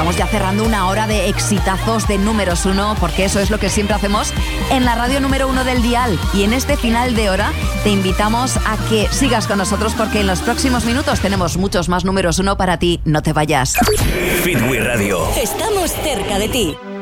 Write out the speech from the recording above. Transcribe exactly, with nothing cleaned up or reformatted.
estamos ya cerrando una hora de exitazos de números uno, porque eso es lo que siempre hacemos en la radio número uno del dial. Y en este final de hora te invitamos a que sigas con nosotros, porque en los próximos minutos tenemos muchos más números uno para ti. No te vayas. Fitwi Radio. Estamos cerca de ti.